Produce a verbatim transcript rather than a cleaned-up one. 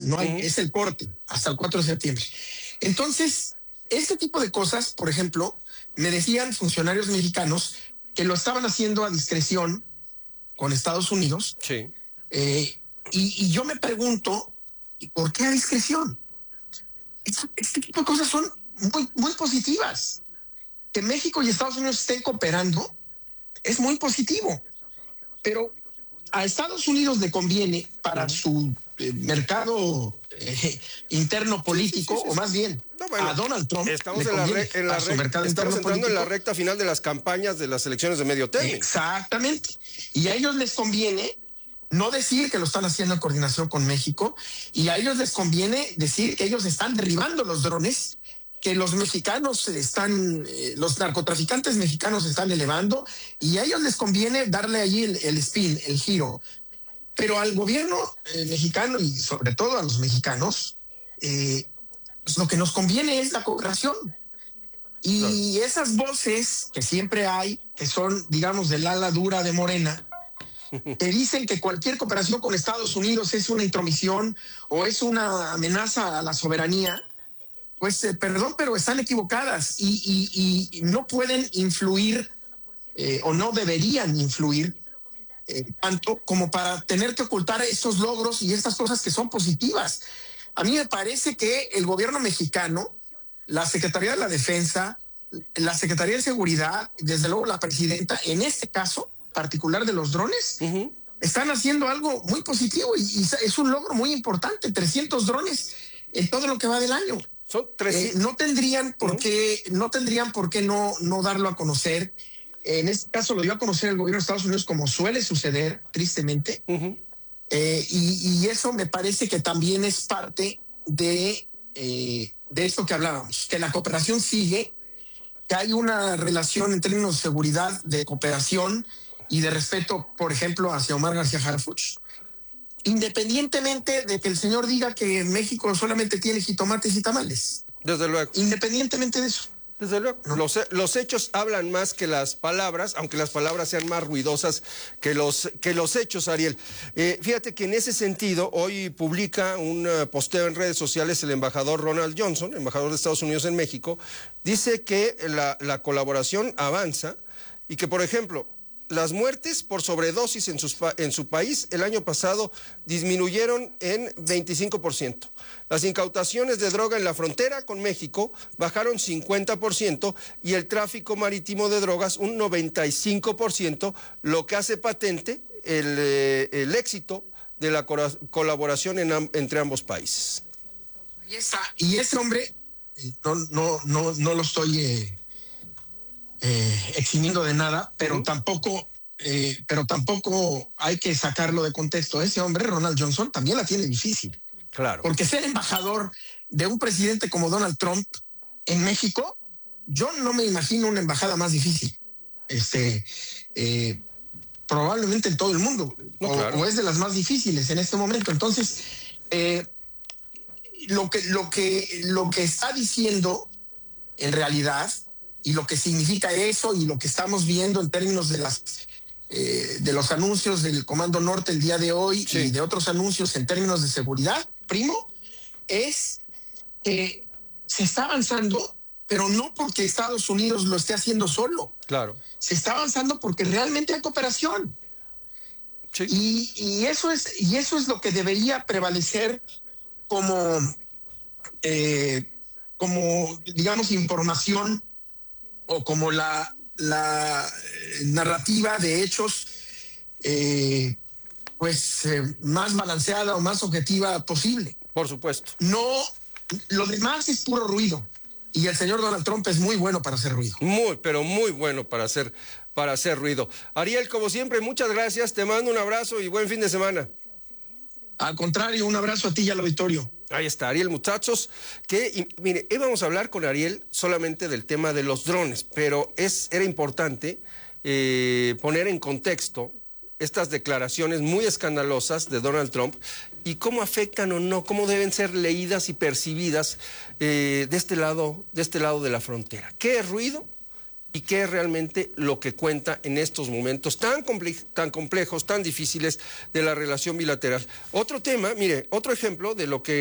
no hay, Uh-huh. es el corte, hasta el cuatro de septiembre. Entonces, este tipo de cosas, por ejemplo, me decían funcionarios mexicanos que lo estaban haciendo a discreción con Estados Unidos. Sí. Eh, y, y yo me pregunto, ¿por qué a discreción? Este, este tipo de cosas son muy, muy positivas. Que México y Estados Unidos estén cooperando es muy positivo, pero a Estados Unidos le conviene para uh-huh. su eh, mercado eh, interno político, sí, sí, sí, sí. o más bien no, bueno, a Donald Trump estamos le en la, conviene re, en la a su mercado estamos interno entrando político. en la recta final de las campañas de las elecciones de medio término. Exactamente. Y a ellos les conviene no decir que lo están haciendo en coordinación con México, y a ellos les conviene decir que ellos están derribando los drones que los mexicanos están, eh, los narcotraficantes mexicanos están elevando, y a ellos les conviene darle allí el, el spin, el giro. Pero al gobierno eh, mexicano y sobre todo a los mexicanos, eh, pues lo que nos conviene es la cooperación. Y claro. esas voces que siempre hay, que son, digamos, del ala dura de Morena, que dicen que cualquier cooperación con Estados Unidos es una intromisión o es una amenaza a la soberanía, pues eh, perdón, pero están equivocadas y, y, y no pueden influir eh, o no deberían influir eh, tanto como para tener que ocultar estos logros y estas cosas que son positivas. A mí me parece que el gobierno mexicano, la Secretaría de la Defensa, la Secretaría de Seguridad, desde luego la presidenta, en este caso particular de los drones, uh-huh. están haciendo algo muy positivo y, y es un logro muy importante, trescientos drones en todo lo que va del año. Son trescientos. Eh, no tendrían por uh-huh. qué, no tendrían por qué no, no darlo a conocer. En este caso lo dio a conocer el gobierno de Estados Unidos, como suele suceder, tristemente. Uh-huh. Eh, y, y eso me parece que también es parte de, eh, de esto que hablábamos, que la cooperación sigue, que hay una relación en términos de seguridad, de cooperación y de respeto, por ejemplo, hacia Omar García Harfuch. Independientemente de que el señor diga que México solamente tiene jitomates y tamales. Desde luego. Independientemente de eso. Desde luego. ¿No? Los, los hechos hablan más que las palabras, aunque las palabras sean más ruidosas que los, que los hechos, Ariel. Eh, fíjate que en ese sentido, hoy publica un uh, posteo en redes sociales el embajador Ronald Johnson, embajador de Estados Unidos en México, dice que la, la colaboración avanza y que, por ejemplo, las muertes por sobredosis en, sus, en su país el año pasado disminuyeron en veinticinco por ciento. Las incautaciones de droga en la frontera con México bajaron cincuenta por ciento y el tráfico marítimo de drogas un noventa y cinco por ciento, lo que hace patente el, eh, el éxito de la colaboración en, entre ambos países. Y, esa, y ese hombre, no, no, no, no lo estoy... Eh... Eh, eximiendo de nada, pero uh-huh. tampoco, eh, pero tampoco hay que sacarlo de contexto. Ese hombre, Ronald Johnson, también la tiene difícil. Claro. Porque ser embajador de un presidente como Donald Trump en México, yo no me imagino una embajada más difícil. Este, eh, probablemente en todo el mundo, no, o, claro. o es de las más difíciles en este momento. Entonces, eh, lo que, lo que, lo que está diciendo en realidad, y lo que significa eso y lo que estamos viendo en términos de las eh, de los anuncios del Comando Norte el día de hoy sí. y de otros anuncios en términos de seguridad, primo, es que se está avanzando, pero no porque Estados Unidos lo esté haciendo solo. Claro. Se está avanzando porque realmente hay cooperación. Sí. Y, y eso es y eso es lo que debería prevalecer como eh, como digamos información o como la, la eh, narrativa de hechos eh, pues eh, más balanceada o más objetiva posible. Por supuesto. No, lo demás es puro ruido. Y el señor Donald Trump es muy bueno para hacer ruido. Muy, pero muy bueno para hacer, para hacer ruido. Ariel, como siempre, muchas gracias. Te mando un abrazo y buen fin de semana. Al contrario, un abrazo a ti y al auditorio. Ahí está, Ariel, muchachos, que, y, mire, íbamos a hablar con Ariel solamente del tema de los drones, pero es, era importante eh, poner en contexto estas declaraciones muy escandalosas de Donald Trump y cómo afectan o no, cómo deben ser leídas y percibidas eh, de este lado, de este lado de la frontera. ¿Qué es ruido? Y qué es realmente lo que cuenta en estos momentos tan, comple- tan complejos, tan difíciles de la relación bilateral. Otro tema, mire, otro ejemplo de lo que